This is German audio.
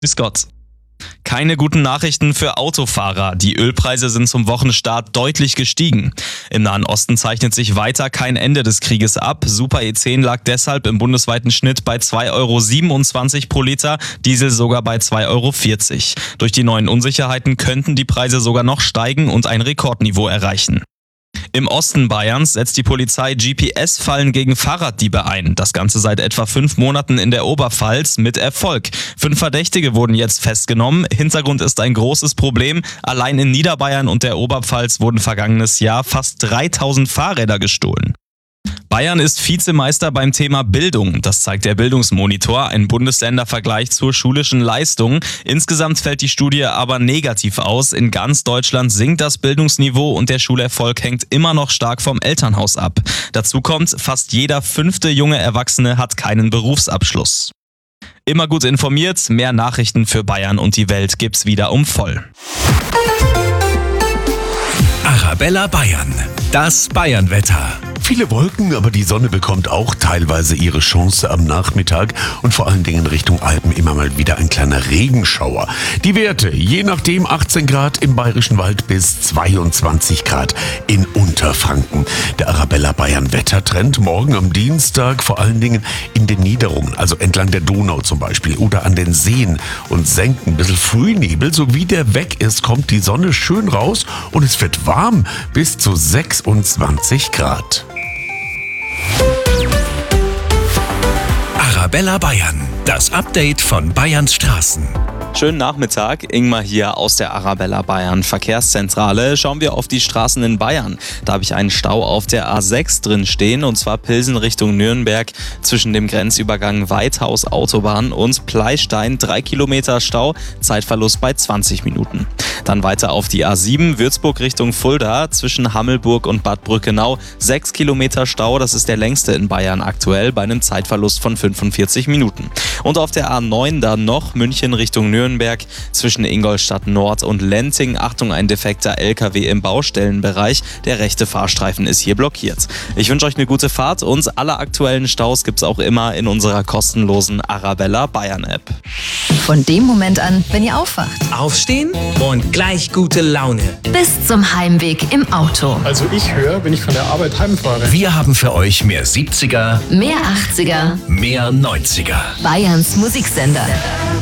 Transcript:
Grüß Gott. Keine guten Nachrichten für Autofahrer. Die Ölpreise sind zum Wochenstart deutlich gestiegen. Im Nahen Osten zeichnet sich weiter kein Ende des Krieges ab. Super E10 lag deshalb im bundesweiten Schnitt bei 2,27 € pro Liter, Diesel sogar bei 2,40 €. Durch die neuen Unsicherheiten könnten die Preise sogar noch steigen und ein Rekordniveau erreichen. Im Osten Bayerns setzt die Polizei GPS-Fallen gegen Fahrraddiebe ein. Das Ganze seit etwa 5 Monaten in der Oberpfalz mit Erfolg. 5 Verdächtige wurden jetzt festgenommen. Hintergrund ist ein großes Problem. Allein in Niederbayern und der Oberpfalz wurden vergangenes Jahr fast 3000 Fahrräder gestohlen. Bayern ist Vizemeister beim Thema Bildung. Das zeigt der Bildungsmonitor, ein Bundesländervergleich zur schulischen Leistung. Insgesamt fällt die Studie aber negativ aus. In ganz Deutschland sinkt das Bildungsniveau und der Schulerfolg hängt immer noch stark vom Elternhaus ab. Dazu kommt, fast jeder 5. junge Erwachsene hat keinen Berufsabschluss. Immer gut informiert, mehr Nachrichten für Bayern und die Welt gibt's wieder um voll. Arabella Bayern, das Bayernwetter. Viele Wolken, aber die Sonne bekommt auch teilweise ihre Chance am Nachmittag und vor allen Dingen Richtung Alpen immer mal wieder ein kleiner Regenschauer. Die Werte, je nachdem 18 Grad im Bayerischen Wald bis 22 Grad in Unterfranken. Der Arabella Bayern Wettertrend morgen am Dienstag vor allen Dingen in den Niederungen, also entlang der Donau zum Beispiel oder an den Seen und Senken. Ein bisschen Frühnebel, so wie der weg ist, kommt die Sonne schön raus und es wird warm bis zu 26 Grad. Arabella Bayern, das Update von Bayerns Straßen. Schönen Nachmittag, Ingmar hier aus der Arabella Bayern Verkehrszentrale. Schauen wir auf die Straßen in Bayern. Da habe ich einen Stau auf der A6 drin stehen, und zwar Pilsen Richtung Nürnberg zwischen dem Grenzübergang Weithaus Autobahn und Pleystein. 3 Kilometer Stau, Zeitverlust bei 20 Minuten. Dann weiter auf die A7 Würzburg Richtung Fulda zwischen Hammelburg und Bad Brückenau. 6 Kilometer Stau, das ist der längste in Bayern aktuell bei einem Zeitverlust von 45 Minuten. Und auf der A9 dann noch München Richtung Nürnberg zwischen Ingolstadt Nord und Lenting. Achtung, ein defekter LKW im Baustellenbereich. Der rechte Fahrstreifen ist hier blockiert. Ich wünsche euch eine gute Fahrt und alle aktuellen Staus gibt's auch immer in unserer kostenlosen Arabella Bayern App. Von dem Moment an, wenn ihr aufwacht, Aufstehen und gleich gute Laune. bis zum Heimweg im Auto. Also ich höre, wenn ich von der Arbeit heimfahre. Wir haben für euch mehr 70er, Mehr 80er, mehr 90er. Bayerns Musiksender.